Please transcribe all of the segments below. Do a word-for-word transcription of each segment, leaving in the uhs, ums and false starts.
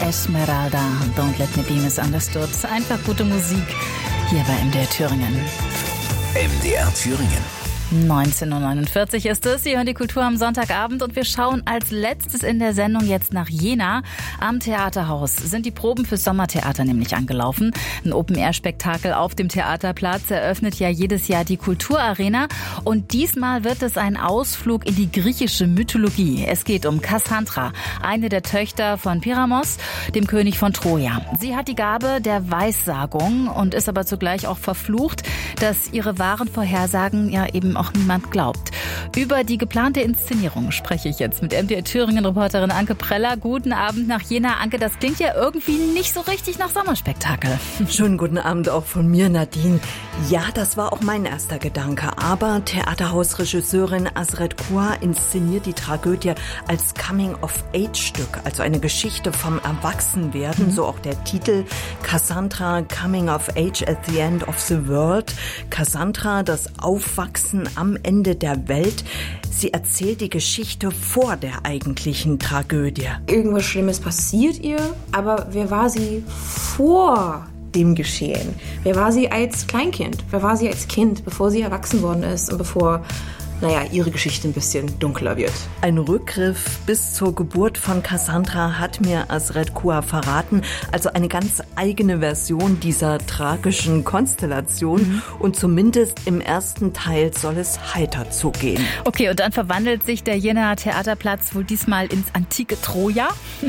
Esmeralda, Don't Let Me Be Misunderstood. Einfach gute Musik hier bei M D R Thüringen. M D R Thüringen. neunzehn Uhr neunundvierzig ist es. Sie hören die Kultur am Sonntagabend und wir schauen als letztes in der Sendung jetzt nach Jena. Am Theaterhaus sind die Proben fürs Sommertheater nämlich angelaufen. Ein Open-Air-Spektakel auf dem Theaterplatz eröffnet ja jedes Jahr die Kulturarena. Und diesmal wird es ein Ausflug in die griechische Mythologie. Es geht um Kassandra, eine der Töchter von Pyramos, dem König von Troja. Sie hat die Gabe der Weissagung und ist aber zugleich auch verflucht, dass ihre wahren Vorhersagen ja eben auch niemand glaubt. Über die geplante Inszenierung spreche ich jetzt mit M D R Thüringen-Reporterin Anke Preller. Guten Abend nach Jena. Anke, das klingt ja irgendwie nicht so richtig nach Sommerspektakel. Schönen guten Abend auch von mir, Nadine. Ja, das war auch mein erster Gedanke. Aber Theaterhausregisseurin Azret Kua inszeniert die Tragödie als Coming-of-Age-Stück, also eine Geschichte vom Erwachsenwerden, mhm. so auch der Titel. Cassandra, Coming of Age at the End of the World. Cassandra, das Aufwachsen am Ende der Welt. Sie erzählt die Geschichte vor der eigentlichen Tragödie. Irgendwas Schlimmes passiert ihr, aber wer war sie vor dem Geschehen? Wer war sie als Kleinkind? Wer war sie als Kind, bevor sie erwachsen worden ist und bevor, naja, ihre Geschichte ein bisschen dunkler wird? Ein Rückgriff bis zur Geburt von Cassandra hat mir Azret Kua verraten. Also eine ganz eigene Version dieser tragischen Konstellation. Mhm. Und zumindest im ersten Teil soll es heiter zugehen. Okay, und dann verwandelt sich der Jenaer Theaterplatz wohl diesmal ins antike Troja?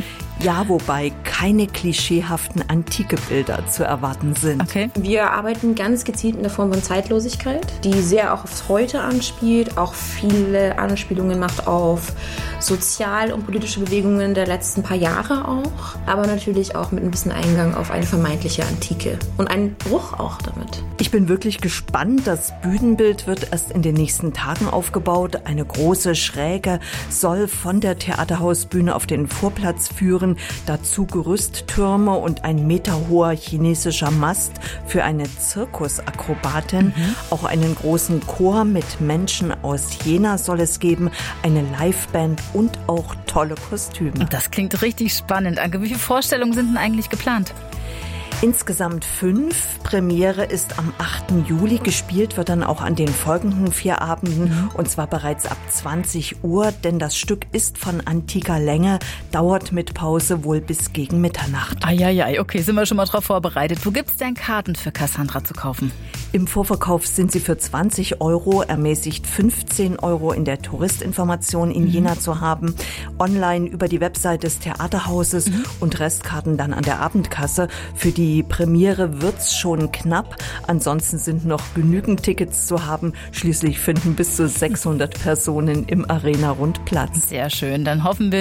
Ja, wobei keine klischeehaften antike Bilder zu erwarten sind. Okay. Wir arbeiten ganz gezielt in der Form von Zeitlosigkeit, die sehr auch aufs Heute anspielt, auch viele Anspielungen macht auf sozial- und politische Bewegungen der letzten paar Jahre auch, aber natürlich auch mit ein bisschen Eingang auf eine vermeintliche Antike und einen Bruch auch damit. Ich bin wirklich gespannt. Das Bühnenbild wird erst in den nächsten Tagen aufgebaut. Eine große Schräge soll von der Theaterhausbühne auf den Vorplatz führen. Dazu Gerüsttürme und ein meterhoher chinesischer Mast für eine Zirkusakrobatin. Mhm. Auch einen großen Chor mit Menschen aus Jena soll es geben. Eine Liveband und auch tolle Kostüme. Das klingt richtig spannend. Anke, wie viele Vorstellungen sind denn eigentlich geplant? Insgesamt fünf. Premiere ist am achten Juli. Gespielt wird dann auch an den folgenden vier Abenden. Mhm. Und zwar bereits ab zwanzig Uhr. Denn das Stück ist von antiker Länge, dauert mit Pause wohl bis gegen Mitternacht. Eieiei, okay, sind wir schon mal drauf vorbereitet. Wo gibt's denn Karten für Cassandra zu kaufen? Im Vorverkauf sind sie für zwanzig Euro, ermäßigt fünfzehn Euro in der Touristinformation in mhm. Jena zu haben. Online über die Website des Theaterhauses mhm. und Restkarten dann an der Abendkasse. Für die Die Premiere wird's schon knapp. Ansonsten sind noch genügend Tickets zu haben. Schließlich finden bis zu sechshundert Personen im Arena-Rund Platz. Sehr schön. Dann hoffen wir